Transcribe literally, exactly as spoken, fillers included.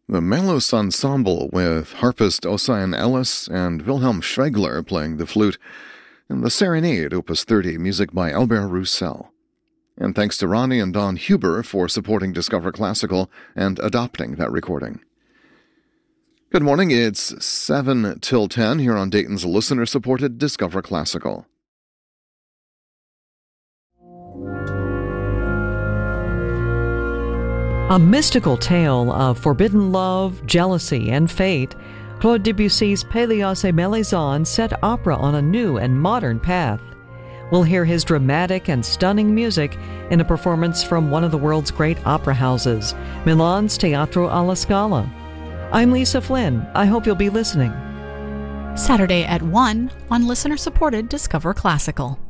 The Melos Ensemble with harpist Ossian Ellis and Wilhelm Schwegler playing the flute, and the Serenade, Opus thirty, music by Albert Roussel. And thanks to Ronnie and Don Huber for supporting Discover Classical and adopting that recording. Good morning, it's seven till ten here on Dayton's listener-supported Discover Classical. A mystical tale of forbidden love, jealousy, and fate, Claude Debussy's Pélias et Mélisande set opera on a new and modern path. We'll hear his dramatic and stunning music in a performance from one of the world's great opera houses, Milan's Teatro alla Scala. I'm Lisa Flynn. I hope you'll be listening. Saturday at one on listener-supported Discover Classical.